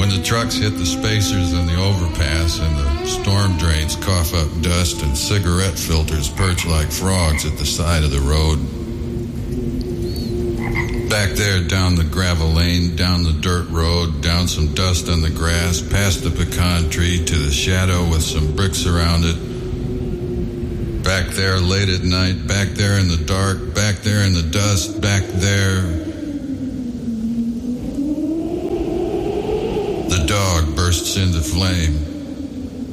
the trucks hit the spacers and the overpass and the storm drains cough up dust and cigarette filters perch like frogs at the side of the road. Back there, down the gravel lane, down the dirt road, down some dust on the grass, past the pecan tree to the shadow with some bricks around it. Back there late at night, back there in the dark, back there in the dust, back there. The dog bursts into flame.